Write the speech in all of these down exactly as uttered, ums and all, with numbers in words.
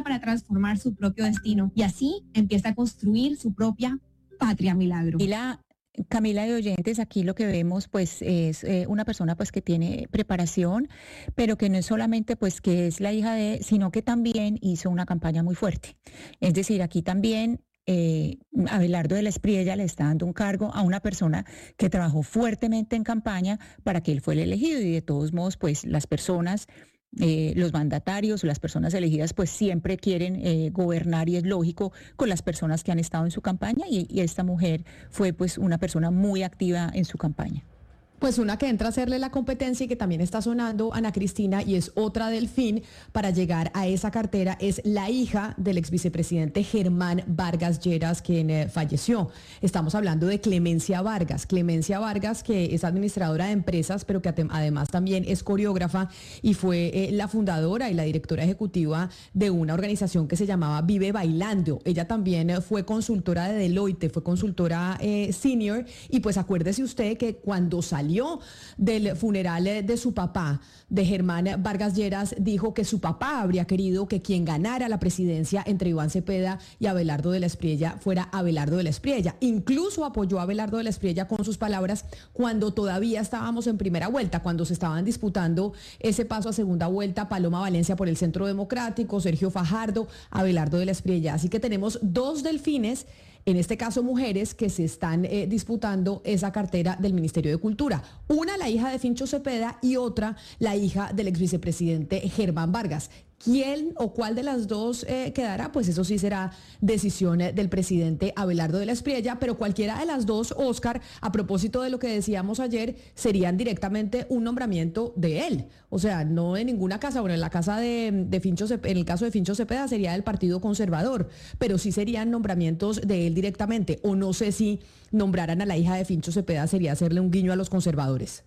para transformar su propio destino y así empieza a construir su propia patria milagro. Y la Camila de oyentes, aquí lo que vemos pues es eh, una persona pues que tiene preparación, pero que no es solamente pues que es la hija de, sino que también hizo una campaña muy fuerte. Es decir, aquí también eh, Abelardo de la Espriella le está dando un cargo a una persona que trabajó fuertemente en campaña para que él fuera elegido, y de todos modos pues las personas, Eh, los mandatarios o las personas elegidas pues siempre quieren eh, gobernar, y es lógico, con las personas que han estado en su campaña, y, y esta mujer fue pues una persona muy activa en su campaña. Pues una que entra a hacerle la competencia y que también está sonando, Ana Cristina, y es otra delfín para llegar a esa cartera, es la hija del ex vicepresidente Germán Vargas Lleras, quien eh, falleció. Estamos hablando de Clemencia Vargas. Clemencia Vargas, que es administradora de empresas, pero que además también es coreógrafa y fue eh, la fundadora y la directora ejecutiva de una organización que se llamaba Vive Bailando. Ella también eh, fue consultora de Deloitte, fue consultora eh, senior, y pues acuérdese usted que cuando salió del funeral de su papá, de Germán Vargas Lleras, dijo que su papá habría querido que quien ganara la presidencia entre Iván Cepeda y Abelardo de la Espriella fuera Abelardo de la Espriella. Incluso apoyó a Abelardo de la Espriella con sus palabras cuando todavía estábamos en primera vuelta, cuando se estaban disputando ese paso a segunda vuelta, Paloma Valencia por el Centro Democrático, Sergio Fajardo, Abelardo de la Espriella. Así que tenemos dos delfines, en este caso mujeres, que se están eh, disputando esa cartera del Ministerio de Cultura. Una, la hija de Fincho Cepeda, y otra, la hija del ex vicepresidente Germán Vargas. ¿Quién o cuál de las dos eh, quedará? Pues eso sí será decisión eh, del presidente Abelardo de la Espriella, pero cualquiera de las dos, Oscar, a propósito de lo que decíamos ayer, serían directamente un nombramiento de él. O sea, no de ninguna casa. Bueno, en la casa de, de Fincho Cepeda, en el caso de Fincho Cepeda sería del Partido Conservador, pero sí serían nombramientos de él directamente. O no sé si nombraran a la hija de Fincho Cepeda sería hacerle un guiño a los conservadores.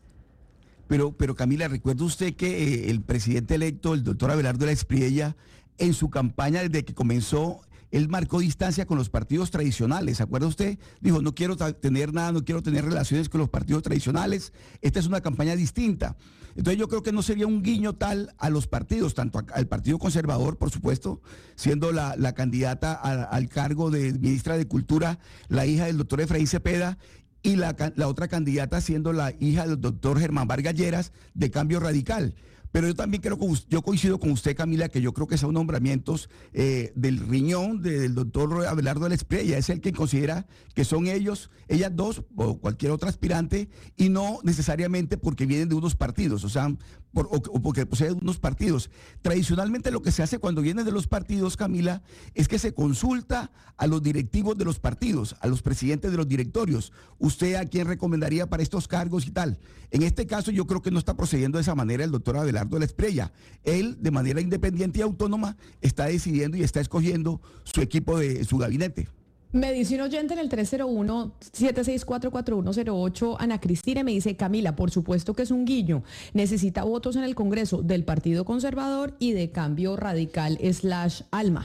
Pero, pero Camila, ¿recuerda usted que eh, el presidente electo, el doctor Abelardo de la Espriella, en su campaña desde que comenzó, él marcó distancia con los partidos tradicionales? ¿Se acuerda usted? Dijo, no quiero tener nada, no quiero tener relaciones con los partidos tradicionales, esta es una campaña distinta. Entonces yo creo que no sería un guiño tal a los partidos, tanto a, al Partido Conservador, por supuesto, siendo la, la candidata a, al cargo de ministra de Cultura, la hija del doctor Efraín Cepeda, y la, la otra candidata siendo la hija del doctor Germán Vargas Lleras, de Cambio Radical. Pero yo también creo que yo coincido con usted, Camila, que yo creo que son nombramientos eh, del riñón de, del doctor Abelardo de la Espriella. Es el que considera que son ellos, ellas dos o cualquier otra aspirante, y no necesariamente porque vienen de unos partidos, o sea, por, o, o porque poseen unos partidos. Tradicionalmente lo que se hace cuando vienen de los partidos, Camila, es que se consulta a los directivos de los partidos, a los presidentes de los directorios. ¿Usted a quién recomendaría para estos cargos y tal? En este caso yo creo que no está procediendo de esa manera el doctor Abelardo de la Espriella. Él, de manera independiente y autónoma, está decidiendo y está escogiendo su equipo de su gabinete. Me dice un oyente en el tres cero uno, siete seis cuatro, cuatro uno cero ocho, Ana Cristina, me dice, Camila, por supuesto que es un guiño, necesita votos en el Congreso del Partido Conservador y de Cambio Radical slash Alma.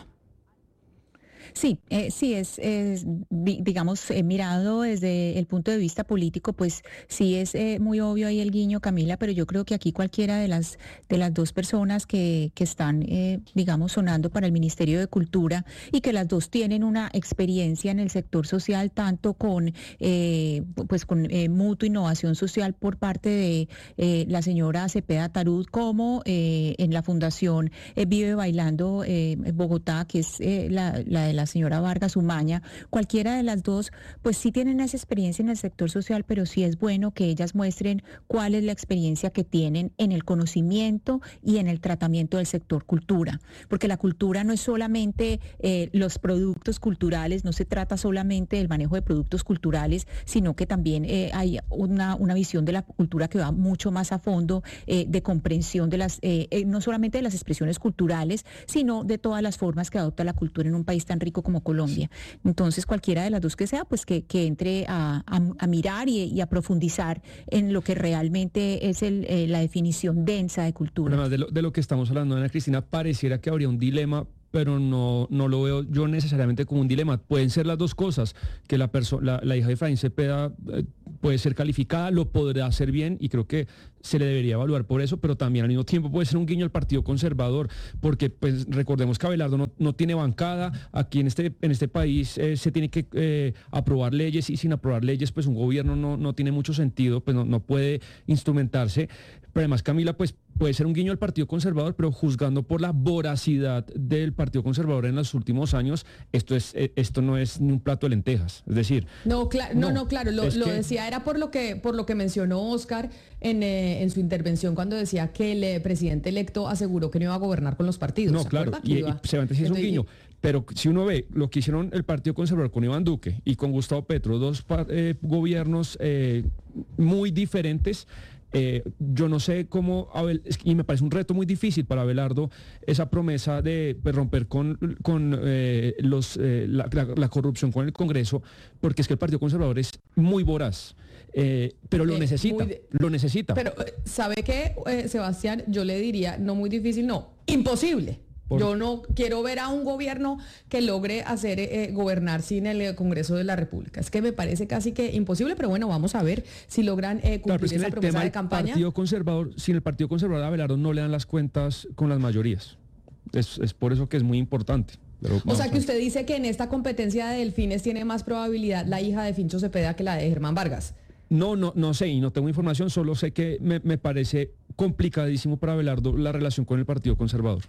Sí, eh, sí, es, es digamos, eh, mirado desde el punto de vista político, pues sí es eh, muy obvio ahí el guiño, Camila, pero yo creo que aquí cualquiera de las de las dos personas que, que están, eh, digamos, sonando para el Ministerio de Cultura, y que las dos tienen una experiencia en el sector social, tanto con, eh, pues con eh, Mutua Innovación Social por parte de eh, la señora Cepeda Tarud, como eh, en la Fundación eh, Vive Bailando eh, Bogotá, que es eh, la, la de la señora Vargas Umaña. Cualquiera de las dos, pues sí tienen esa experiencia en el sector social, pero sí es bueno que ellas muestren cuál es la experiencia que tienen en el conocimiento y en el tratamiento del sector cultura, porque la cultura no es solamente eh, los productos culturales, no se trata solamente del manejo de productos culturales, sino que también eh, hay una, una visión de la cultura que va mucho más a fondo, eh, de comprensión de las, eh, eh, no solamente de las expresiones culturales, sino de todas las formas que adopta la cultura en un país tan rico como Colombia. Entonces, cualquiera de las dos que sea, pues que, que entre a, a, a mirar y, y a profundizar en lo que realmente es el, eh, la definición densa de cultura. Además de lo, de lo que estamos hablando, Ana Cristina, pareciera que habría un dilema, pero no, no lo veo yo necesariamente como un dilema. Pueden ser las dos cosas, que la, perso- la, la hija de Efraín Cepeda eh, puede ser calificada, lo podrá hacer bien y creo que se le debería evaluar por eso, pero también al mismo tiempo puede ser un guiño al Partido Conservador, porque pues recordemos que Abelardo no, no tiene bancada, aquí en este, en este país eh, se tiene que eh, aprobar leyes y sin aprobar leyes pues un gobierno no, no tiene mucho sentido, pues no, no puede instrumentarse. Pero además, Camila, pues puede ser un guiño al Partido Conservador, pero juzgando por la voracidad del Partido Conservador en los últimos años, esto es esto no es ni un plato de lentejas. Es decir, no, cla no, no, no, claro, lo, lo que... decía era por lo que por lo que mencionó Oscar en, eh, en su intervención cuando decía que el eh, presidente electo aseguró que no iba a gobernar con los partidos. No, claro, y, iba... y Sebastián sí es un guiño. Pero si uno ve lo que hicieron el Partido Conservador con Iván Duque y con Gustavo Petro, dos eh, gobiernos eh, muy diferentes. Eh, yo no sé cómo, Abel, y me parece un reto muy difícil para Abelardo esa promesa de pues, romper con, con eh, los, eh, la, la, la corrupción con el Congreso, porque es que el Partido Conservador es muy voraz, eh, pero lo eh, necesita, de, lo necesita. Pero, ¿sabe qué, eh, Sebastián? Yo le diría, no muy difícil, no, imposible. Por... Yo no quiero ver a un gobierno que logre hacer eh, gobernar sin el Congreso de la República. Es que me parece casi que imposible, pero bueno, vamos a ver si logran eh, cumplir claro, es que esa promesa de campaña. Partido Conservador, sin el Partido Conservador de Abelardo no le dan las cuentas con las mayorías. Es, es por eso que es muy importante. Pero o sea que usted dice que en esta competencia de Delfines tiene más probabilidad la hija de Fincho Cepeda que la de Germán Vargas. No, no, no sé y no tengo información, solo sé que me, me parece complicadísimo para Abelardo la relación con el Partido Conservador.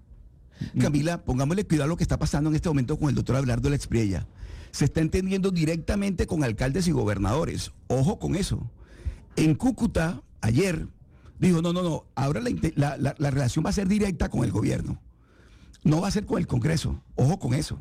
Camila, pongámosle cuidado a lo que está pasando en este momento con el doctor Abelardo de la Espriella. Se está entendiendo directamente con alcaldes y gobernadores. Ojo con eso. En Cúcuta, ayer, dijo, no, no, no, ahora la, la, la, la relación va a ser directa con el gobierno. No va a ser con el Congreso. Ojo con eso.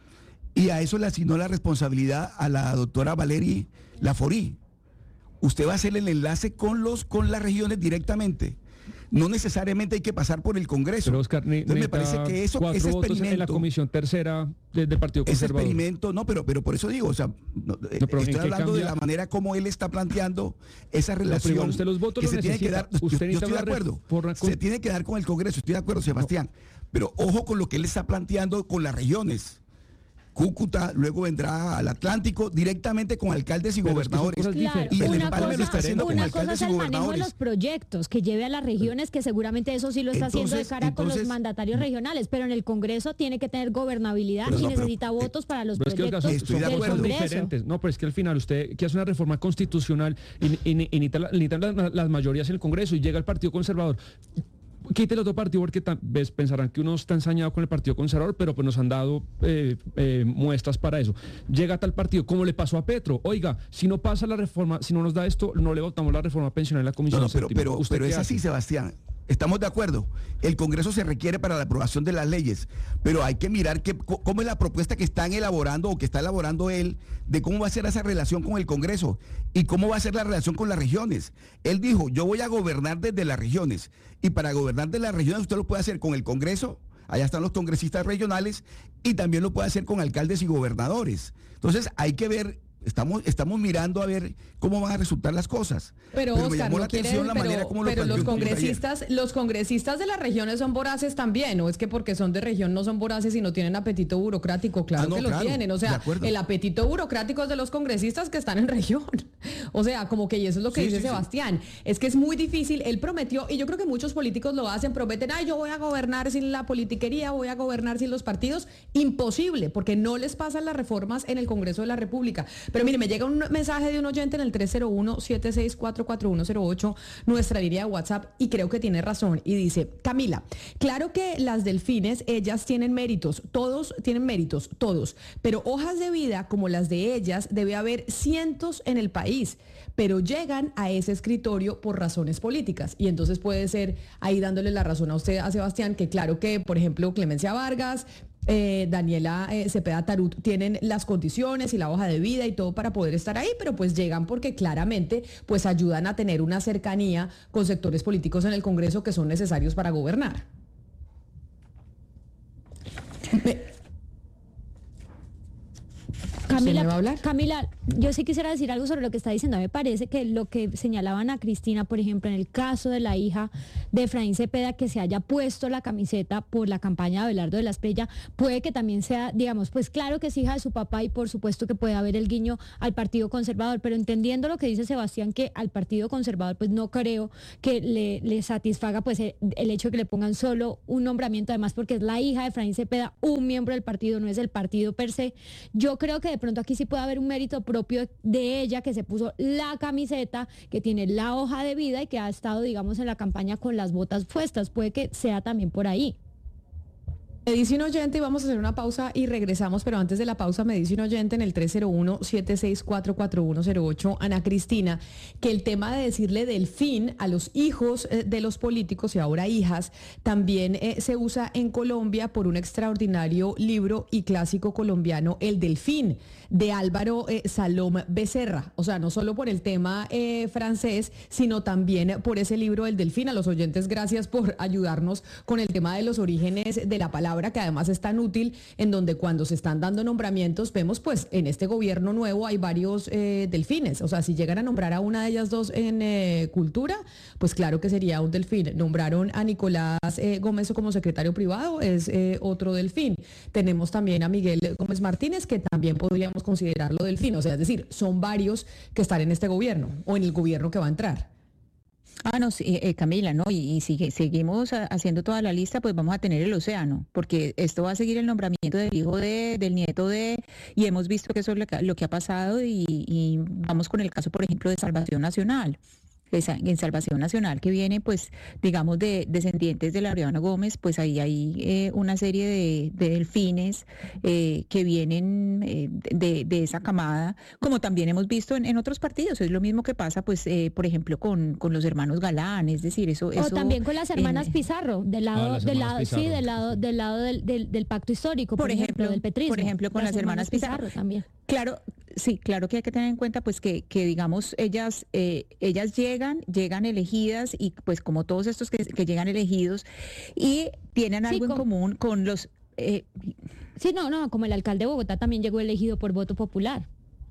Y a eso le asignó la responsabilidad a la doctora Valerie Laforí. Usted va a hacer el enlace con, los, con las regiones directamente. No necesariamente hay que pasar por el Congreso. Pero Oscar, ni, Entonces me parece que eso, ese experimento en la comisión tercera del, del Partido Conservador. Ese experimento, no, pero, pero por eso digo, o sea, no, no, estoy hablando de la manera como él está planteando esa relación. No, igual usted los votos que lo se tiene que dar. Usted yo, yo estoy de acuerdo. Con... Se tiene que dar con el Congreso, estoy de acuerdo, Sebastián. No. Pero ojo con lo que él está planteando con las regiones. Cúcuta, luego vendrá al Atlántico, directamente con alcaldes y pero gobernadores. Es que claro, y el una empalme cosa, lo está haciendo con una alcaldes cosa es y el manejo de gobernadores. los proyectos, que lleve a las regiones, que seguramente eso sí lo está entonces, haciendo de cara entonces, con los mandatarios regionales, pero en el Congreso tiene que tener gobernabilidad no, y pero, necesita pero, votos para los pero proyectos es que del son Congreso. diferentes. No, pero es que al final usted que hace una reforma constitucional y, y, y necesita, necesita las, las mayorías en el Congreso y llega el Partido Conservador. Quite el otro partido porque tal vez pensarán que uno está ensañado con el Partido Conservador, pero pues nos han dado eh, eh, muestras para eso. Llega tal partido, como le pasó a Petro. Oiga, si no pasa la reforma, si no nos da esto, no le votamos la reforma pensional en la Comisión. No, no, pero, pero, pero es así, Sebastián. Estamos de acuerdo. El Congreso se requiere para la aprobación de las leyes, pero hay que mirar que, cómo es la propuesta que están elaborando o que está elaborando él de cómo va a ser esa relación con el Congreso y cómo va a ser la relación con las regiones. Él dijo, yo voy a gobernar desde las regiones y para gobernar desde las regiones usted lo puede hacer con el Congreso, allá están los congresistas regionales y también lo puede hacer con alcaldes y gobernadores. Entonces hay que ver. Estamos, estamos mirando a ver cómo van a resultar las cosas. Pero, pero Oscar, no quiere, pero, pero los congresistas, los congresistas de las regiones son voraces también, ¿no? Es que porque son de región no son voraces y no tienen apetito burocrático, claro ah, no, que claro, lo tienen. O sea, el apetito burocrático es de los congresistas que están en región. O sea, como que y eso es lo que sí, dice sí, Sebastián. Sí. Es que es muy difícil, él prometió, y yo creo que muchos políticos lo hacen, prometen, ay, yo voy a gobernar sin la politiquería, voy a gobernar sin los partidos. Imposible, porque no les pasan las reformas en el Congreso de la República. Pero mire, me llega un mensaje de un oyente en el tres cero uno, siete seis cuatro cuatro uno cero ocho, nuestra línea de WhatsApp, y creo que tiene razón. Y dice, Camila, claro que las delfines, ellas tienen méritos, todos tienen méritos, todos, pero hojas de vida como las de ellas debe haber cientos en el país, pero llegan a ese escritorio por razones políticas. Y entonces puede ser ahí dándole la razón a usted, a Sebastián, que claro que, por ejemplo, Clemencia Vargas, Eh, Daniela eh, Cepeda Tarut tienen las condiciones y la hoja de vida y todo para poder estar ahí, pero pues llegan porque claramente pues ayudan a tener una cercanía con sectores políticos en el Congreso que son necesarios para gobernar. Me... Camila, me va a hablar? Camila, yo sí quisiera decir algo sobre lo que está diciendo. Me parece que lo que señalaban a Cristina, por ejemplo, en el caso de la hija de Efraín Cepeda, que se haya puesto la camiseta por la campaña de Abelardo de la Espriella, puede que también sea, digamos, pues claro que es hija de su papá y por supuesto que puede haber el guiño al Partido Conservador, pero entendiendo lo que dice Sebastián, que al Partido Conservador pues no creo que le, le satisfaga pues el, el hecho de que le pongan solo un nombramiento, además porque es la hija de Efraín Cepeda, un miembro del partido, no es el partido per se. Yo creo que de pronto aquí sí puede haber un mérito propio de ella, que se puso la camiseta, que tiene la hoja de vida y que ha estado, digamos, en la campaña con las botas puestas. Puede que sea también por ahí. Me dice un oyente y vamos a hacer una pausa y regresamos, pero antes de la pausa me dice un oyente en el tres cero uno, siete seis cuatro, cuatro uno cero ocho, Ana Cristina, que el tema de decirle delfín a los hijos eh, de los políticos y ahora hijas también eh, se usa en Colombia por un extraordinario libro y clásico colombiano, El Delfín, de Álvaro eh, Salom Becerra. O sea, no solo por el tema eh, francés, sino también por ese libro El Delfín. A los oyentes, gracias por ayudarnos con el tema de los orígenes de la palabra, que además es tan útil, en donde cuando se están dando nombramientos vemos pues en este gobierno nuevo hay varios eh, delfines. O sea, si llegan a nombrar a una de ellas dos en eh, cultura, pues claro que sería un delfín. Nombraron a Nicolás eh, Gómez como secretario privado, es eh, otro delfín. Tenemos también a Miguel Gómez Martínez, que también podríamos considerarlo delfín. O sea, es decir, son varios que están en este gobierno o en el gobierno que va a entrar. Ah, no, sí, eh, Camila, ¿no? Y, y si seguimos a, haciendo toda la lista, pues vamos a tener el océano, porque esto va a seguir el nombramiento del hijo de, del nieto de, y hemos visto que eso es lo que, lo que ha pasado, y, y vamos con el caso, por ejemplo, de Salvación Nacional. En Salvación Nacional, que viene, pues, digamos, de descendientes de Laureano Gómez, pues ahí hay eh, una serie de, de delfines eh, que vienen eh, de, de esa camada, como también hemos visto en, en otros partidos. Es lo mismo que pasa, pues, eh, por ejemplo, con, con los hermanos Galán, es decir, eso... O eso, también con las hermanas en, Pizarro, del lado, ah, del lado, Pizarro. sí, del lado, del lado del, del, del pacto histórico, por, por ejemplo, ejemplo, del petrismo. Por ejemplo, con las, las hermanas, hermanas Pizarro. Pizarro también. Claro, sí, claro que hay que tener en cuenta, pues, que, que digamos, ellas, eh, ellas llegan, llegan elegidas, y pues como todos estos que, que llegan elegidos, y tienen algo sí, en común con los... Eh, sí, no, no, como el alcalde de Bogotá también llegó elegido por voto popular.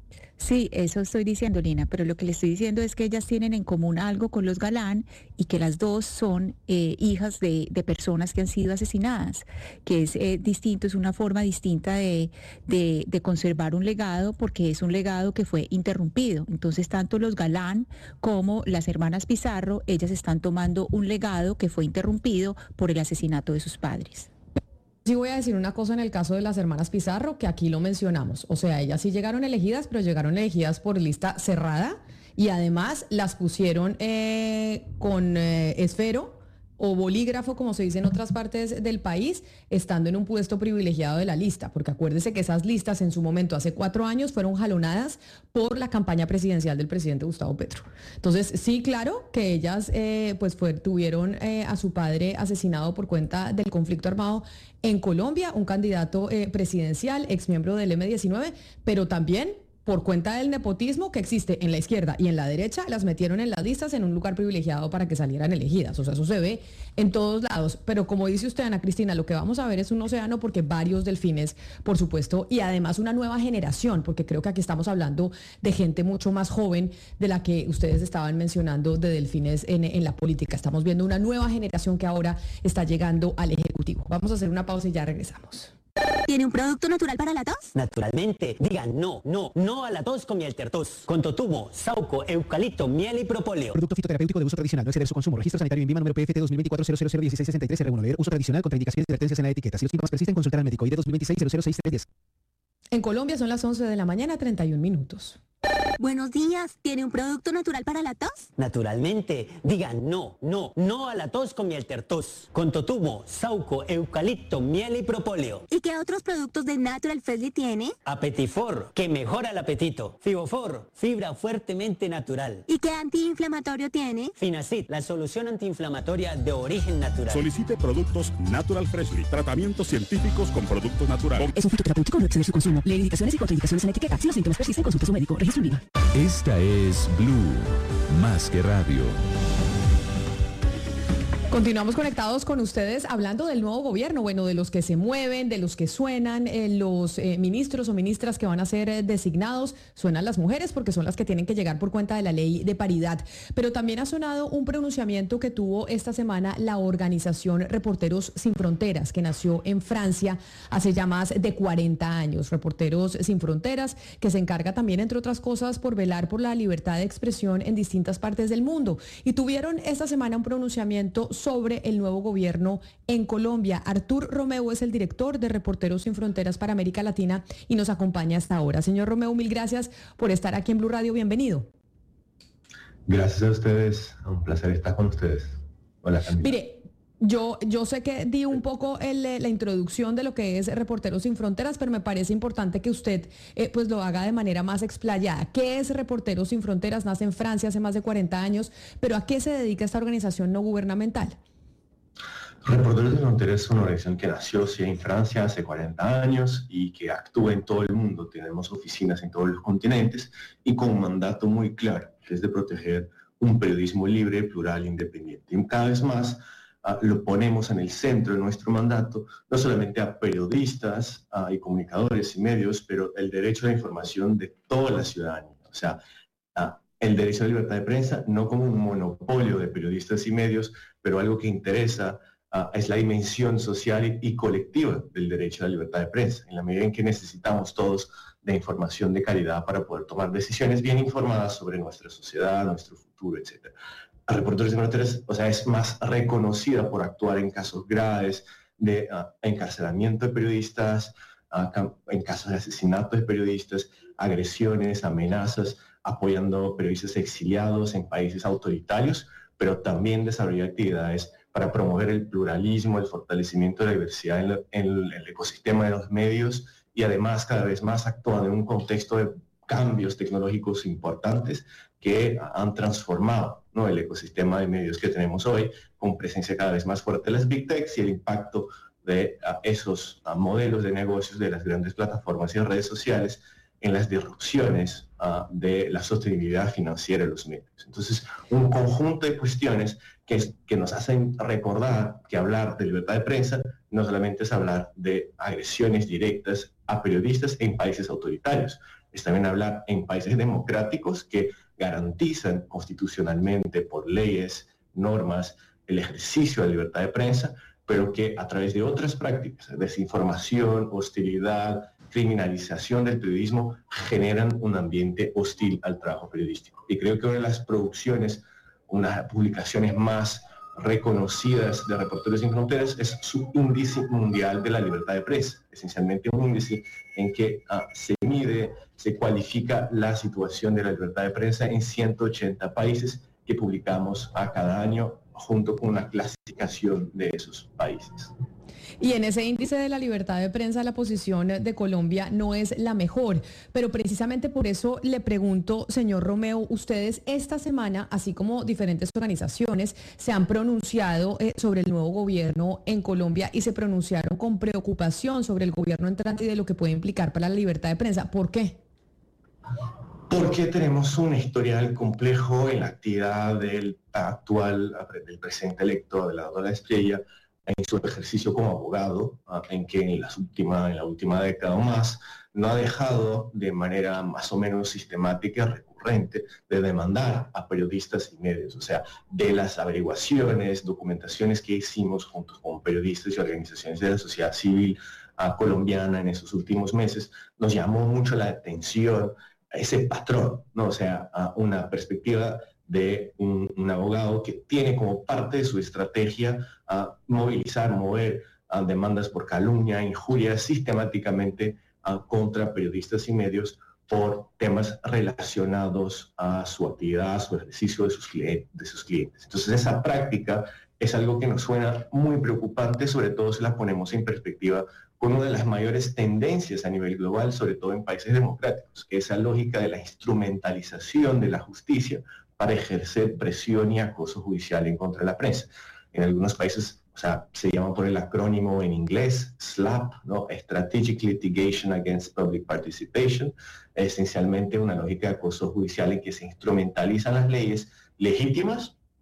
Sí, eso estoy diciendo, Lina, pero lo que le estoy diciendo es que ellas tienen en común algo con los Galán, y que las dos son eh, hijas de, de personas que han sido asesinadas, que es eh, distinto, es una forma distinta de, de, de conservar un legado, porque es un legado que fue interrumpido. Entonces, tanto los Galán como las hermanas Pizarro, ellas están tomando un legado que fue interrumpido por el asesinato de sus padres. Sí, voy a decir una cosa en el caso de las hermanas Pizarro, que aquí lo mencionamos. O sea, ellas sí llegaron elegidas, pero llegaron elegidas por lista cerrada, y además las pusieron eh, con eh, esfero o bolígrafo, como se dice en otras partes del país, estando en un puesto privilegiado de la lista, porque acuérdese que esas listas en su momento, hace cuatro años, fueron jalonadas por la campaña presidencial del presidente Gustavo Petro. Entonces, sí, claro que ellas eh, pues fue, tuvieron eh, a su padre asesinado por cuenta del conflicto armado en Colombia, un candidato eh, presidencial, exmiembro del eme diecinueve, pero también por cuenta del nepotismo que existe en la izquierda y en la derecha, las metieron en las listas en un lugar privilegiado para que salieran elegidas. O sea, eso se ve en todos lados. Pero como dice usted, Ana Cristina, lo que vamos a ver es un océano, porque varios delfines, por supuesto, y además una nueva generación, porque creo que aquí estamos hablando de gente mucho más joven de la que ustedes estaban mencionando de delfines en, en la política. Estamos viendo una nueva generación que ahora está llegando al Ejecutivo. Vamos a hacer una pausa y ya regresamos. ¿Tiene un producto natural para la tos? Naturalmente. Digan no, no, no a la tos con Mieltertos. Con totumo, sauco, eucalipto, miel y propóleo. Producto fitoterapéutico de uso tradicional. No exceder su consumo. Registro sanitario en INVIMA número P F T dos mil veinticuatro cero cero cero dieciséis sesenta y tres R uno. Leer uso tradicional, contraindicaciones y advertencias en la etiqueta. Si los síntomas persisten, consultar al médico. I D dos mil veintiséis cero cero seis tres diez. En Colombia son las once de la mañana, treinta y un minutos. Buenos días. ¿Tiene un producto natural para la tos? Naturalmente. Digan no, no, no a la tos con Mieltertos. Con totumo, sauco, eucalipto, miel y propóleo. ¿Y qué otros productos de Natural Freshly tiene? Apetifor, que mejora el apetito. Fibofor, fibra fuertemente natural. ¿Y qué antiinflamatorio tiene? Finacid, la solución antiinflamatoria de origen natural. Solicite productos Natural Freshly. Tratamientos científicos con productos naturales. Es un fitoterapéutico, no exceder su consumo. Lee indicaciones y contraindicaciones en la etiqueta. Si los síntomas persisten, consulte a su médico. Registro en INVIMA. Esta es Blue, más que radio. Continuamos conectados con ustedes hablando del nuevo gobierno, bueno, de los que se mueven, de los que suenan, eh, los eh, ministros o ministras que van a ser eh, designados, suenan las mujeres porque son las que tienen que llegar por cuenta de la ley de paridad. Pero también ha sonado un pronunciamiento que tuvo esta semana la organización Reporteros Sin Fronteras, que nació en Francia hace ya más de cuarenta años. Reporteros Sin Fronteras, que se encarga también, entre otras cosas, por velar por la libertad de expresión en distintas partes del mundo. Y tuvieron esta semana un pronunciamiento sobre el nuevo gobierno en Colombia. Artur Romeu es el director de Reporteros Sin Fronteras para América Latina y nos acompaña hasta ahora. Señor Romeu, mil gracias por estar aquí en Blue Radio. Bienvenido. Gracias a ustedes. Un placer estar con ustedes. Hola, Camila. Mire, yo, yo sé que di un poco el, la introducción de lo que es Reporteros Sin Fronteras, pero me parece importante que usted eh, pues lo haga de manera más explayada. ¿Qué es Reporteros Sin Fronteras? Nace en Francia hace más de cuarenta años, pero ¿a qué se dedica esta organización no gubernamental? Reporteros Sin Fronteras es una organización que nació sí, en Francia hace cuarenta años y que actúa en todo el mundo. Tenemos oficinas en todos los continentes y con un mandato muy claro, que es de proteger un periodismo libre, plural, independiente. Y cada vez más Uh, lo ponemos en el centro de nuestro mandato, no solamente a periodistas uh, y comunicadores y medios, pero el derecho a la información de toda la ciudadanía. O sea, uh, el derecho a la libertad de prensa, no como un monopolio de periodistas y medios, pero algo que interesa uh, es la dimensión social y, y colectiva del derecho a la libertad de prensa, en la medida en que necesitamos todos de información de calidad para poder tomar decisiones bien informadas sobre nuestra sociedad, nuestro futuro, etcétera. A Reporteros Sin Fronteras, o sea, es más reconocida por actuar en casos graves de uh, encarcelamiento de periodistas, uh, en casos de asesinato de periodistas, agresiones, amenazas, apoyando periodistas exiliados en países autoritarios, pero también desarrolla actividades para promover el pluralismo, el fortalecimiento de la diversidad en, la, en el ecosistema de los medios y además cada vez más actúa en un contexto de cambios tecnológicos importantes que han transformado, ¿no?, el ecosistema de medios que tenemos hoy, con presencia cada vez más fuerte de las Big Techs y el impacto de uh, esos uh, modelos de negocios de las grandes plataformas y redes sociales en las disrupciones uh, de la sostenibilidad financiera de los medios. Entonces, un conjunto de cuestiones que, es, que nos hacen recordar que hablar de libertad de prensa no solamente es hablar de agresiones directas a periodistas en países autoritarios, es también hablar en países democráticos que garantizan constitucionalmente por leyes, normas, el ejercicio de la libertad de prensa, pero que a través de otras prácticas, desinformación, hostilidad, criminalización del periodismo, generan un ambiente hostil al trabajo periodístico. Y creo que una de las producciones, unas publicaciones más reconocidas de Reporteros Sin Fronteras es su índice mundial de la libertad de prensa, esencialmente un índice en que uh, se mide, se cualifica la situación de la libertad de prensa en ciento ochenta países que publicamos a cada año junto con una clasificación de esos países. Y en ese índice de la libertad de prensa la posición de Colombia no es la mejor, pero precisamente por eso le pregunto, señor Romeu, ustedes esta semana, así como diferentes organizaciones, se han pronunciado eh, sobre el nuevo gobierno en Colombia y se pronunciaron con preocupación sobre el gobierno entrante y de lo que puede implicar para la libertad de prensa. ¿Por qué? Porque tenemos un historial complejo en la actividad del actual, del presidente electo Abelardo Estrella, en su ejercicio como abogado, en que en, las última, en la última década o más no ha dejado de manera más o menos sistemática y recurrente de demandar a periodistas y medios. O sea, de las averiguaciones, documentaciones que hicimos junto con periodistas y organizaciones de la sociedad civil uh, colombiana en esos últimos meses, nos llamó mucho la atención ese patrón, ¿no? O sea, uh, una perspectiva de un, un abogado que tiene como parte de su estrategia a movilizar, mover a demandas por calumnia, injuria sistemáticamente a, contra periodistas y medios por temas relacionados a su actividad, a su ejercicio de sus, clientes, de sus clientes. Entonces esa práctica es algo que nos suena muy preocupante, sobre todo si la ponemos en perspectiva con una de las mayores tendencias a nivel global, sobre todo en países democráticos, que es esa lógica de la instrumentalización de la justicia para ejercer presión y acoso judicial en contra de la prensa. En algunos países, o sea, se llama por el acrónimo en inglés, SLAPP, ¿no? Strategic Litigation Against Public Participation, esencialmente una lógica de acoso judicial en que se instrumentalizan las leyes legítimas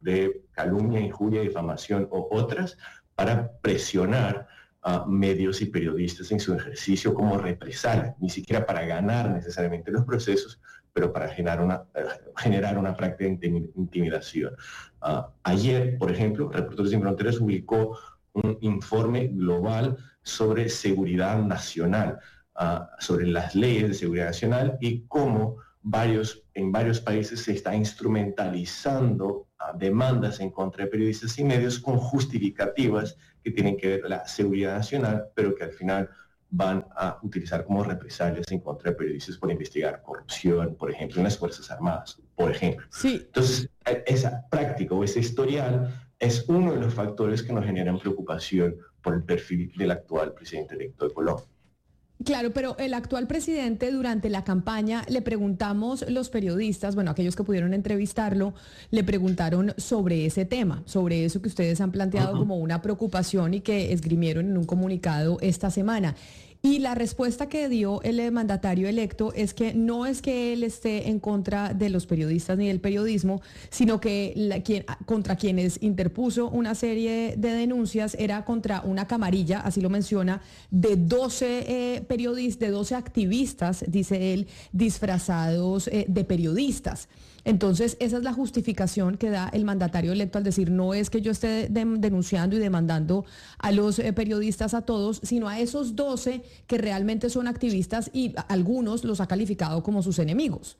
de calumnia, injuria, difamación o otras para presionar a medios y periodistas en su ejercicio como represalia, ni siquiera para ganar necesariamente los procesos, pero para generar una, generar una práctica de intimidación. Uh, ayer, por ejemplo, Reporteros Sin Fronteras publicó un informe global sobre seguridad nacional, uh, sobre las leyes de seguridad nacional y cómo varios, en varios países se está instrumentalizando uh, demandas en contra de periodistas y medios con justificativas que tienen que ver con la seguridad nacional, pero que al final van a utilizar como represalias en contra de periodistas por investigar corrupción, por ejemplo, en las Fuerzas Armadas, por ejemplo. Sí. Entonces, esa práctica o ese historial es uno de los factores que nos generan preocupación por el perfil del actual presidente electo de Colombia. Claro, pero el actual presidente, durante la campaña, le preguntamos los periodistas, bueno, aquellos que pudieron entrevistarlo, le preguntaron sobre ese tema, sobre eso que ustedes han planteado uh-huh. como una preocupación y que esgrimieron en un comunicado esta semana. Y la respuesta que dio el mandatario electo es que no es que él esté en contra de los periodistas ni del periodismo, sino que la, quien, contra quienes interpuso una serie de denuncias era contra una camarilla, así lo menciona, de doce eh, periodistas, de doce activistas, dice él, disfrazados eh, de periodistas. Entonces, esa es la justificación que da el mandatario electo al decir, no es que yo esté de, denunciando y demandando a los eh, periodistas a todos, sino a esos doce que realmente son activistas y algunos los ha calificado como sus enemigos.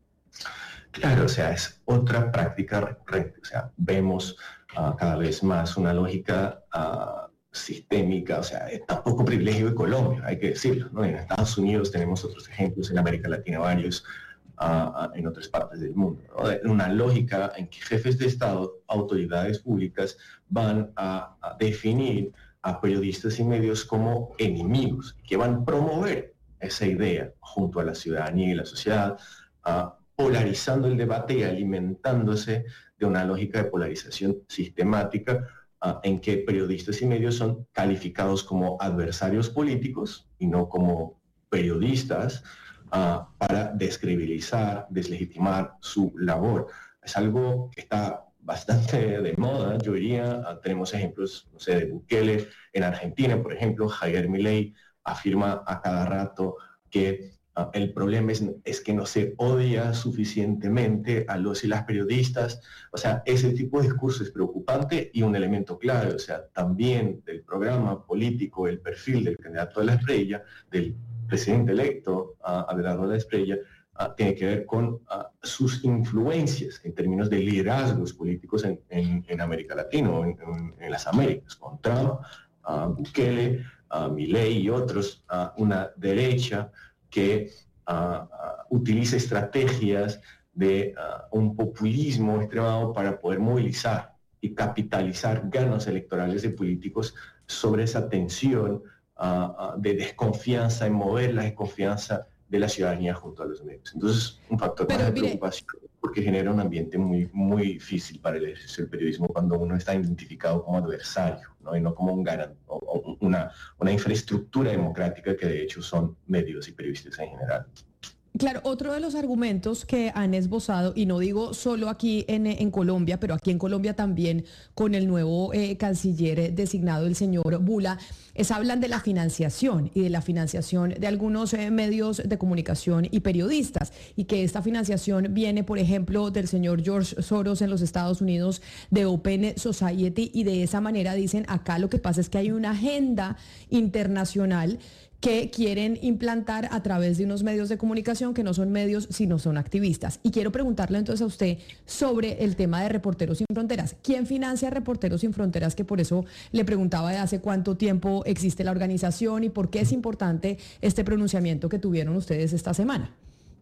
Claro, o sea, es otra práctica recurrente. O sea, vemos uh, cada vez más una lógica uh, sistémica, o sea, es tampoco privilegio de Colombia, hay que decirlo, ¿no? En Estados Unidos tenemos otros ejemplos, en América Latina varios, Uh, uh, en otras partes del mundo, ¿no? Una lógica en que jefes de Estado, autoridades públicas van a, a definir a periodistas y medios como enemigos, que van a promover esa idea junto a la ciudadanía y la sociedad, uh, polarizando el debate y alimentándose de una lógica de polarización sistemática uh, en que periodistas y medios son calificados como adversarios políticos y no como periodistas, Uh, para descredibilizar, deslegitimar su labor. Es algo que está bastante de moda, yo diría. Uh, tenemos ejemplos, no sé, de Bukele en Argentina, por ejemplo. Javier Milei afirma a cada rato que uh, el problema es, es que no se odia suficientemente a los y las periodistas. O sea, ese tipo de discurso es preocupante y un elemento clave, o sea, también del programa político, el perfil del candidato de la estrella, del presidente electo, uh, Abelardo de la Espriella, uh, tiene que ver con uh, sus influencias en términos de liderazgos políticos en, en, en América Latina, en, en, en las Américas, con Trump, uh, Bukele, uh, Milei y otros, uh, una derecha que uh, uh, utiliza estrategias de uh, un populismo extremado para poder movilizar y capitalizar ganas electorales de políticos sobre esa tensión Uh, uh, de desconfianza, en mover la desconfianza de la ciudadanía junto a los medios. Entonces, un factor Pero, más de mire, preocupación, porque genera un ambiente muy, muy difícil para el ejercicio del periodismo cuando uno está identificado como adversario, ¿no? Y no como un garante, o, o una, una infraestructura democrática que de hecho son medios y periodistas en general. Claro, otro de los argumentos que han esbozado, y no digo solo aquí en, en Colombia, pero aquí en Colombia también con el nuevo eh, canciller designado, el señor Bula, es hablan de la financiación y de la financiación de algunos eh, medios de comunicación y periodistas, y que esta financiación viene, por ejemplo, del señor George Soros en los Estados Unidos, de Open Society, y de esa manera dicen, acá lo que pasa es que hay una agenda internacional que quieren implantar a través de unos medios de comunicación que no son medios, sino son activistas. Y quiero preguntarle entonces a usted sobre el tema de Reporteros Sin Fronteras. ¿Quién financia Reporteros Sin Fronteras? Que por eso le preguntaba de hace cuánto tiempo existe la organización y por qué es importante este pronunciamiento que tuvieron ustedes esta semana.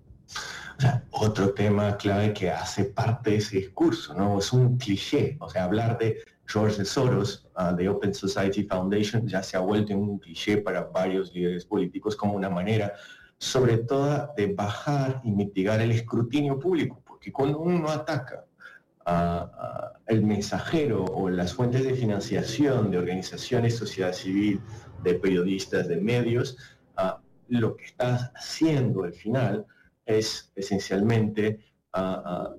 O sea, otro tema clave que hace parte de ese discurso, ¿no? Es un cliché, o sea, hablar de George Soros, uh, de Open Society Foundation, ya se ha vuelto un cliché para varios líderes políticos como una manera, sobre todo, de bajar y mitigar el escrutinio público, porque cuando uno ataca uh, uh, el mensajero o las fuentes de financiación de organizaciones, sociedad civil, de periodistas, de medios, uh, lo que está haciendo al final es esencialmente uh, uh,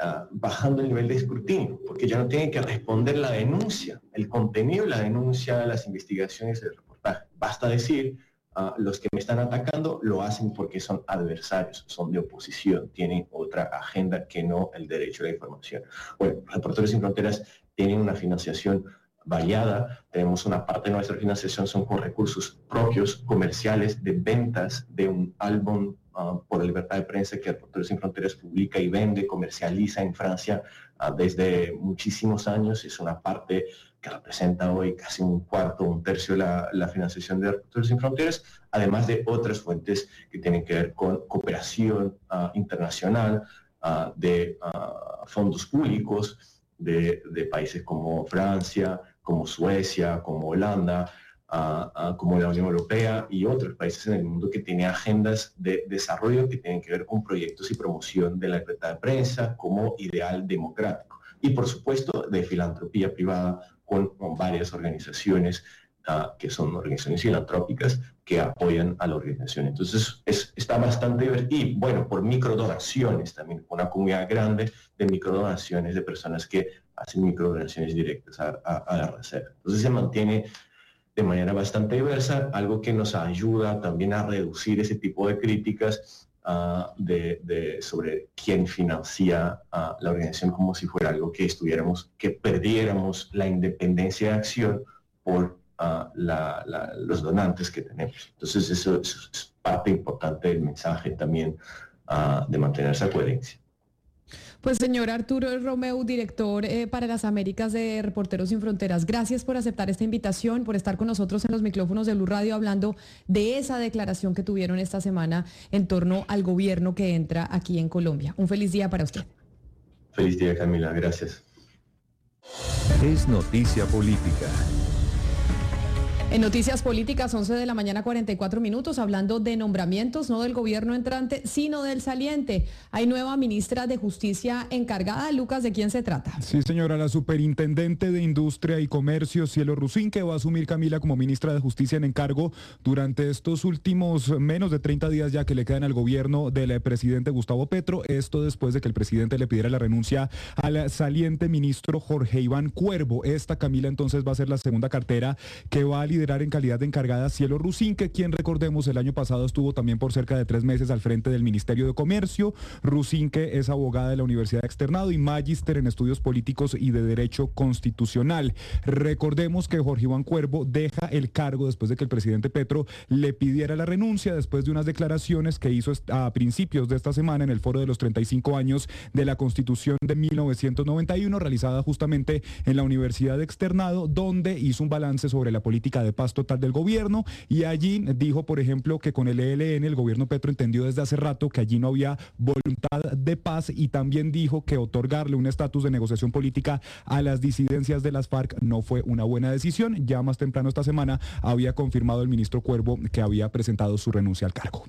uh, bajando el nivel de escrutinio, porque ya no tienen que responder la denuncia, el contenido de la denuncia, las investigaciones, el reportaje. Basta decir, uh, los que me están atacando lo hacen porque son adversarios, son de oposición, tienen otra agenda que no el derecho a la información. Bueno, Reporteros Sin Fronteras tienen una financiación variada, tenemos una parte de nuestra financiación son con recursos propios, comerciales, de ventas de un álbum uh, por la libertad de prensa que Reporteros Sin Fronteras publica y vende, comercializa en Francia uh, desde muchísimos años. Es una parte que representa hoy casi un cuarto, un tercio de la, la financiación de Reporteros Sin Fronteras, además de otras fuentes que tienen que ver con cooperación uh, internacional, uh, de uh, fondos públicos, de, de países como Francia, como Suecia, como Holanda, uh, uh, como la Unión Europea y otros países en el mundo que tienen agendas de desarrollo que tienen que ver con proyectos y promoción de la libertad de prensa como ideal democrático. Y por supuesto de filantropía privada con, con varias organizaciones uh, que son organizaciones filantrópicas que apoyan a la organización. Entonces es, está bastante divertido. Y bueno, por microdonaciones también, una comunidad grande de microdonaciones de personas que hacen microdonaciones directas a, a, a la reserva. Entonces se mantiene de manera bastante diversa, algo que nos ayuda también a reducir ese tipo de críticas uh, de, de, sobre quién financia uh, la organización, como si fuera algo que estuviéramos, que perdiéramos la independencia de acción por uh, la, la, los donantes que tenemos. Entonces eso, eso es parte importante del mensaje también uh, de mantener esa coherencia. Pues señor Arturo Romeu, director eh, para las Américas de Reporteros Sin Fronteras, gracias por aceptar esta invitación, por estar con nosotros en los micrófonos de Blue Radio hablando de esa declaración que tuvieron esta semana en torno al gobierno que entra aquí en Colombia. Un feliz día para usted. Feliz día, Camila, gracias. Es noticia política. En Noticias Políticas, once de la mañana, cuarenta y cuatro minutos, hablando de nombramientos, no del gobierno entrante, sino del saliente. Hay nueva ministra de Justicia encargada. Lucas, ¿de quién se trata? Sí, señora, la superintendente de Industria y Comercio, Cielo Rusín, que va a asumir Camila como ministra de Justicia en encargo durante estos últimos menos de treinta días ya que le quedan al gobierno del presidente Gustavo Petro. Esto después de que el presidente le pidiera la renuncia al saliente ministro Jorge Iván Cuervo. Esta, Camila, entonces va a ser la segunda cartera que va a liderar en calidad de encargada Cielo Rusínque, quien, recordemos, el año pasado estuvo también por cerca de tres meses al frente del Ministerio de Comercio. Rusínque es abogada de la Universidad de Externado y magíster en estudios políticos y de derecho constitucional. Recordemos que Jorge Iván Cuervo deja el cargo después de que el presidente Petro le pidiera la renuncia, después de unas declaraciones que hizo a principios de esta semana en el foro de los treinta y cinco años de la Constitución de mil novecientos noventa y uno, realizada justamente en la Universidad de Externado, donde hizo un balance sobre la política de paz total del gobierno, y allí dijo, por ejemplo, que con el E L N el gobierno Petro entendió desde hace rato que allí no había voluntad de paz, y también dijo que otorgarle un estatus de negociación política a las disidencias de las FARC no fue una buena decisión. Ya más temprano esta semana había confirmado el ministro Cuervo que había presentado su renuncia al cargo.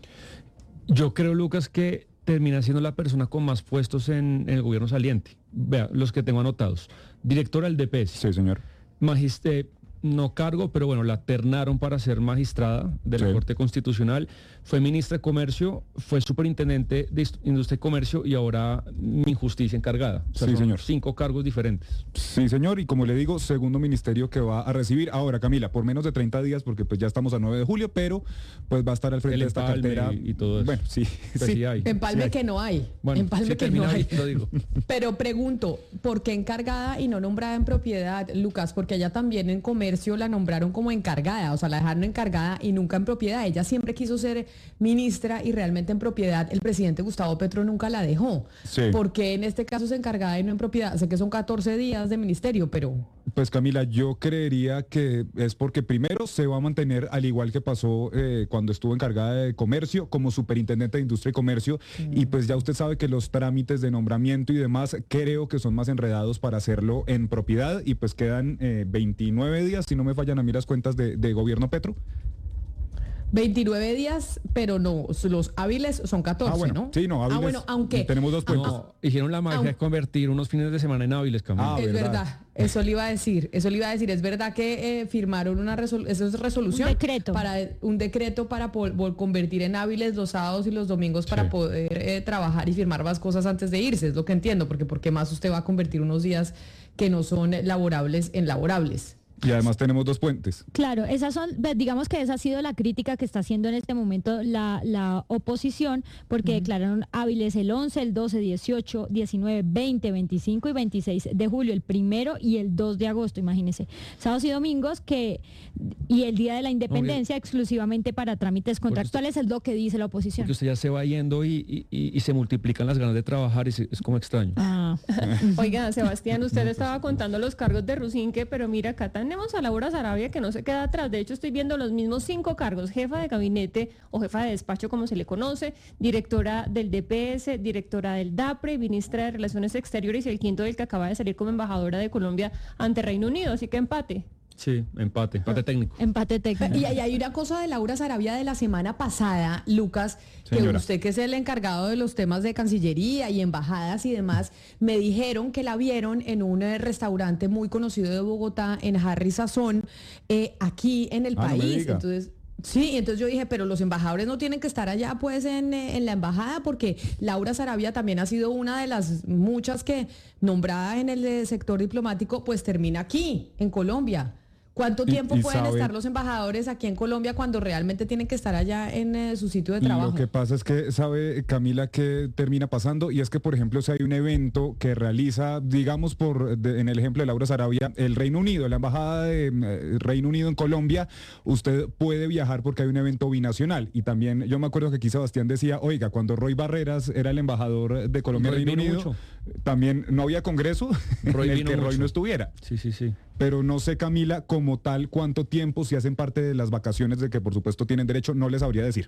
Yo creo, Lucas, que termina siendo la persona con más puestos en, en el gobierno saliente. Vea, los que tengo anotados. Directora del D P S. Sí, señor. Magister... no cargo, pero bueno, la ternaron para ser magistrada de la sí. Corte Constitucional, fue ministra de Comercio, fue superintendente de Industria y Comercio y ahora Minjusticia encargada. O sea, sí, son señor. Cinco cargos diferentes. Sí, señor, y como le digo, segundo ministerio que va a recibir. Ahora, Camila, por menos de treinta días, porque pues ya estamos a nueve de julio, pero pues va a estar al frente El de esta cartera. Y, y todo eso. Bueno, sí. Pues sí. sí hay. Empalme sí hay. que no hay. Bueno, Empalme sí que no hay. Ahí, lo digo. Pero pregunto, ¿por qué encargada y no nombrada en propiedad, Lucas? Porque ella también en comercio la nombraron como encargada, o sea, la dejaron encargada y nunca en propiedad. Ella siempre quiso ser ministra y realmente en propiedad el presidente Gustavo Petro nunca la dejó. Sí. ¿Por qué en este caso es encargada y no en propiedad? Sé que son catorce días de ministerio, pero... Pues Camila, yo creería que es porque primero se va a mantener, al igual que pasó eh, cuando estuvo encargada de comercio, como superintendente de Industria y Comercio, mm. y pues ya usted sabe que los trámites de nombramiento y demás creo que son más enredados para hacerlo en propiedad, y pues quedan eh, veintinueve días, si no me fallan a mí las cuentas de, de gobierno Petro. veintinueve días, pero no, los hábiles son catorce, ah, bueno, ¿no? Sí, no, hábiles. Ah, bueno, aunque... Tenemos dos puentes. No, hicieron la magia de convertir unos fines de semana en hábiles, Camila. Ah, es verdad. verdad. Eso le iba a decir, eso le iba a decir, es verdad que eh, firmaron una resolución, eso es resolución. Un decreto. Para, un decreto para po- po- convertir en hábiles los sábados y los domingos para Sí. poder eh, trabajar y firmar más cosas antes de irse, es lo que entiendo, porque ¿por qué más usted va a convertir unos días que no son laborables en laborables? Y además tenemos dos puentes. Claro, esas son, ve, digamos que esa ha sido la crítica que está haciendo en este momento la, la oposición, porque uh-huh. declararon hábiles el once, el doce, dieciocho, diecinueve, veinte, veinticinco y veintiséis de julio, el primero y el dos de agosto, imagínense. Sábados y domingos que y el día de la independencia okay. exclusivamente para trámites contractuales usted, es lo que dice la oposición. Porque usted ya se va yendo y, y, y se multiplican las ganas de trabajar y se, es como extraño. Ah. Oiga, Sebastián, usted estaba contando los cargos de Rusinque, pero mira, acá tenemos a Laura Sarabia que no se queda atrás. De hecho, estoy viendo los mismos cinco cargos: jefa de gabinete o jefa de despacho, como se le conoce, directora del D P S, directora del DAPRE, ministra de Relaciones Exteriores y el quinto del que acaba de salir como embajadora de Colombia ante Reino Unido. Así que empate. Sí, empate, empate técnico. Empate técnico. Y, y hay una cosa de Laura Sarabia de la semana pasada, Lucas, Señora. que usted, que es el encargado de los temas de Cancillería y embajadas y demás, me dijeron que la vieron en un eh, restaurante muy conocido de Bogotá, en Harry Sazón, eh, aquí en el Ah, no me país. diga. Entonces... Sí, entonces yo dije, pero los embajadores no tienen que estar allá pues en, eh, en la embajada, porque Laura Sarabia también ha sido una de las muchas que, nombrada en el eh, sector diplomático, pues termina aquí, en Colombia. ¿Cuánto tiempo Y- y pueden sabe- estar los embajadores aquí en Colombia cuando realmente tienen que estar allá en eh, su sitio de trabajo? Lo que pasa es que sabe, Camila, que termina pasando, y es que, por ejemplo, si hay un evento que realiza, digamos, por de- en el ejemplo de Laura Sarabia, el Reino Unido, la embajada de eh, Reino Unido en Colombia, usted puede viajar porque hay un evento binacional. Y también yo me acuerdo que aquí Sebastián decía, oiga, cuando Roy Barreras era el embajador de Colombia Roy en Reino vino Unido, mucho. también no había congreso Roy en el vino que Roy mucho. no estuviera. Sí, sí, sí. Pero no sé, Camila, como tal, cuánto tiempo, si hacen parte de las vacaciones de que por supuesto tienen derecho, no les sabría decir.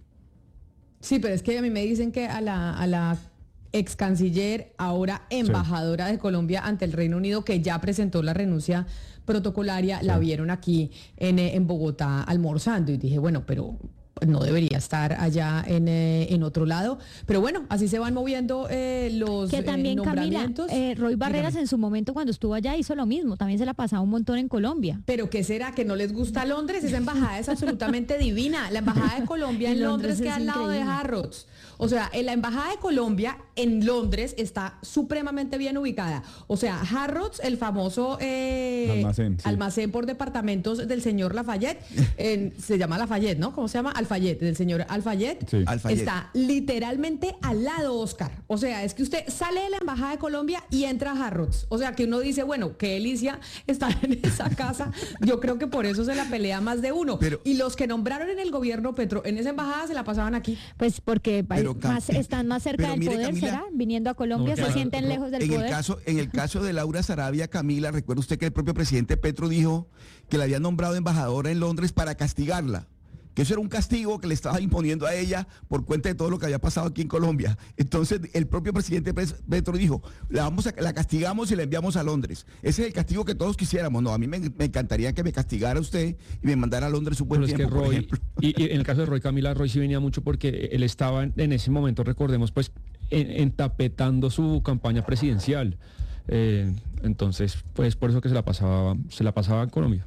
Sí, pero es que a mí me dicen que a la, a la ex canciller, ahora embajadora de Colombia ante el Reino Unido, que ya presentó la renuncia protocolaria, la vieron aquí en, eh, en Bogotá almorzando, y dije, bueno, pero no debería estar allá en, eh, en otro lado. Pero bueno, así se van moviendo eh, los Que también, eh, Camila, nombramientos. eh, Roy Barreras Dígame. en su momento cuando estuvo allá hizo lo mismo, también se la pasaba un montón en Colombia. Pero ¿qué será? ¿Que no les gusta Londres? Esa embajada es absolutamente divina. La embajada de Colombia en En Londres, Londres queda es al lado de increíble. Harrods. O sea, en la embajada de Colombia en Londres está supremamente bien ubicada. O sea, Harrods, el famoso eh, Almacén, sí. almacén por departamentos del señor Lafayette, en- se llama Lafayette, ¿no? ¿Cómo se llama? Alfayette, del señor Alfayette. Sí. Alfayette. Está literalmente al lado, Oscar. O sea, es que usted sale de la embajada de Colombia y entra a Harrods. O sea, que uno dice, bueno, qué delicia estar en esa casa. Yo creo que por eso se la pelea más de uno. Pero- y los que nombraron en el gobierno Petro en esa embajada se la pasaban aquí. Pues porque Pero, Cam- más, están más cerca pero del mire, poder, Camila, ¿será? Viniendo a Colombia No, se claro, sienten no, lejos del En poder. el caso, en el caso de Laura Sarabia, Camila, recuerda usted que el propio presidente Petro dijo que la había nombrado embajadora en Londres para castigarla. Que eso era un castigo que le estaba imponiendo a ella por cuenta de todo lo que había pasado aquí en Colombia. Entonces, el propio presidente Pes- Petro dijo, la, vamos a, la castigamos y la enviamos a Londres. Ese es el castigo que todos quisiéramos. No, a mí me, me encantaría que me castigara usted y me mandara a Londres un buen Pero es que tiempo, por Roy, ejemplo. y, y en el caso de Roy, Camila, Roy sí venía mucho porque él estaba en, en ese momento, recordemos, pues, en- entapetando su campaña presidencial. Eh, entonces, pues por eso que se la pasaba, se la pasaba en Colombia.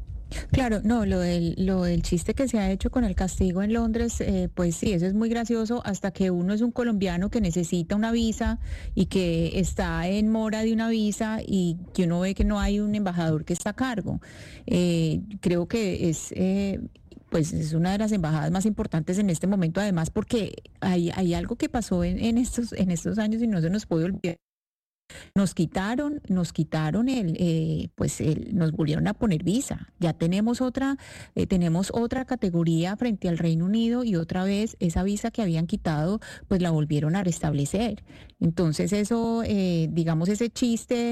Claro, no, lo del, lo del chiste que se ha hecho con el castigo en Londres, eh, pues sí, eso es muy gracioso hasta que uno es un colombiano que necesita una visa y que está en mora de una visa y que uno ve que no hay un embajador que está a cargo. Eh, creo que es... eh, pues es una de las embajadas más importantes en este momento, además porque hay, hay algo que pasó en, en estos, en estos años y no se nos puede olvidar. Nos quitaron, nos quitaron el, eh, pues el, nos volvieron a poner visa. Ya tenemos otra, eh, tenemos otra categoría frente al Reino Unido y otra vez esa visa que habían quitado, pues la volvieron a restablecer. Entonces eso, eh, digamos ese chiste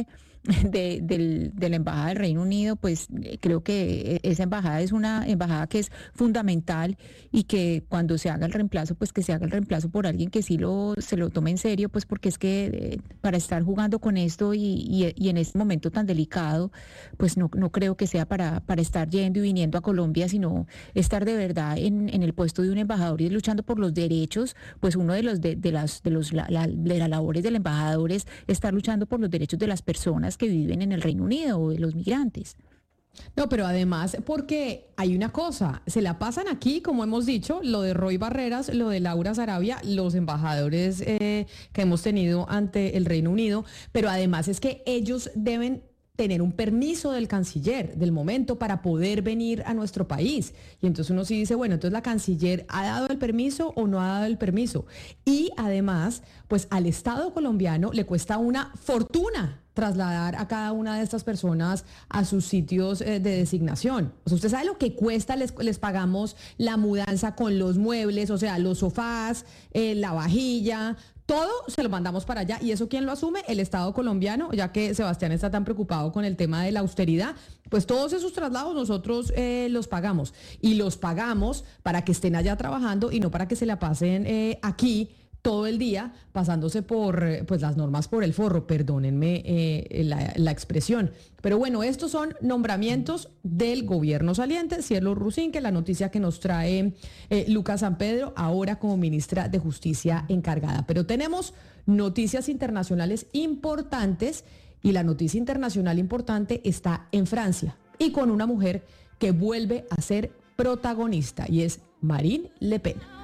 de, del, de la Embajada del Reino Unido, pues creo que esa embajada es una embajada que es fundamental y que cuando se haga el reemplazo, pues que se haga el reemplazo por alguien que sí lo, se lo tome en serio, pues porque es que eh, para estar jugando con esto y, y, y en este momento tan delicado, pues no, no creo que sea para, para estar yendo y viniendo a Colombia, sino estar de verdad en, en el puesto de un embajador y luchando por los derechos, pues uno de los de, de las de los la, la, de las labores del embajador es estar luchando por los derechos de las personas que viven en el Reino Unido o de los migrantes. No, pero además porque hay una cosa, se la pasan aquí, como hemos dicho, lo de Roy Barreras, lo de Laura Sarabia, los embajadores eh, que hemos tenido ante el Reino Unido, pero además es que ellos deben tener un permiso del canciller del momento para poder venir a nuestro país. Y entonces uno sí dice, bueno, entonces la canciller ¿ha dado el permiso o no ha dado el permiso? Y además, pues al Estado colombiano le cuesta una fortuna trasladar a cada una de estas personas a sus sitios eh, de designación. O sea, usted sabe lo que cuesta, les, les pagamos la mudanza con los muebles, o sea, los sofás, eh, la vajilla, todo se lo mandamos para allá. ¿Y eso quién lo asume? El Estado colombiano, ya que Sebastián está tan preocupado con el tema de la austeridad. Pues todos esos traslados nosotros eh, los pagamos. Y los pagamos para que estén allá trabajando y no para que se la pasen eh, aquí todo el día pasándose por pues las normas por el forro, perdónenme eh, la, la expresión. Pero bueno, estos son nombramientos del gobierno saliente. Cielo Rusinque, la noticia que nos trae eh, Lucas San Pedro, ahora como ministra de Justicia encargada. Pero tenemos noticias internacionales importantes y la noticia internacional importante está en Francia y con una mujer que vuelve a ser protagonista y es Marine Le Pen.